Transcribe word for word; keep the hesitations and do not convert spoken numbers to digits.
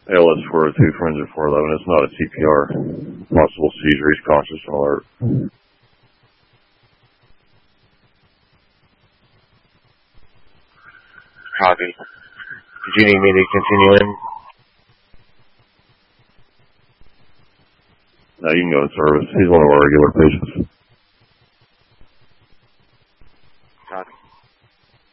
A L S four oh two, forensic four eleven. It's not a C P R. Possible seizure. He's conscious and alert. Copy. Did you need me to continue in? No, you can go in service. He's one of our regular patients.